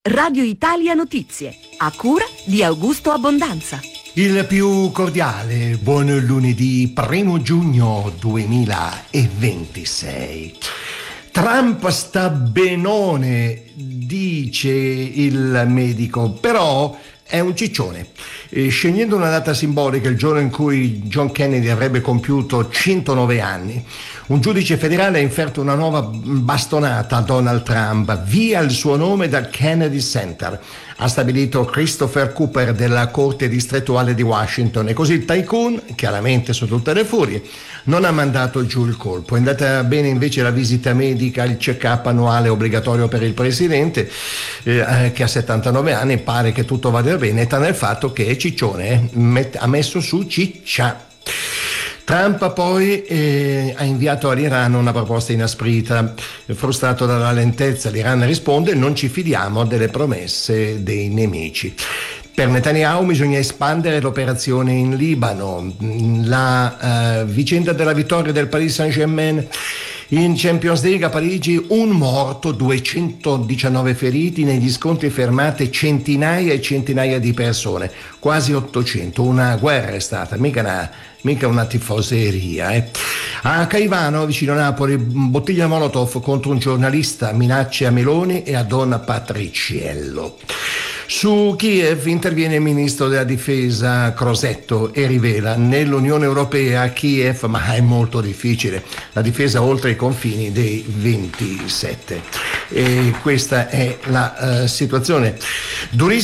Radio Italia Notizie, a cura di Augusto Abbondanza. Il più cordiale buon lunedì 1 giugno 2026. Trump sta benone, dice il medico, però è un ciccione. Scegliendo una data simbolica, il giorno in cui John Kennedy avrebbe compiuto 109 anni, un giudice federale ha inferto una nuova bastonata a Donald Trump, via il suo nome dal Kennedy Center. Ha stabilito Christopher Cooper della Corte distrettuale di Washington, e così il tycoon, chiaramente su tutte le furie, non ha mandato giù il colpo. È andata bene invece la visita medica, il check-up annuale obbligatorio per il presidente, che ha 79 anni, pare che tutto vada bene, tranne il fatto che è ciccione, ha messo su ciccia. Trump poi ha inviato all'Iran una proposta inasprita. Frustrato dalla lentezza, l'Iran risponde: non ci fidiamo delle promesse dei nemici. Per Netanyahu bisogna espandere l'operazione in Libano. La vicenda della vittoria del Paris Saint-Germain in Champions League a Parigi: un morto, 219 feriti, negli scontri fermate centinaia e centinaia di persone, quasi 800. Una guerra è stata, mica una tifoseria. A Caivano, vicino Napoli, bottiglia Molotov contro un giornalista, minacce a Meloni e a Don Patriciello. Su Kiev interviene il ministro della difesa Crosetto e rivela: nell'Unione Europea Kiev, ma è molto difficile, la difesa oltre i confini dei 27. E questa è la situazione durissima.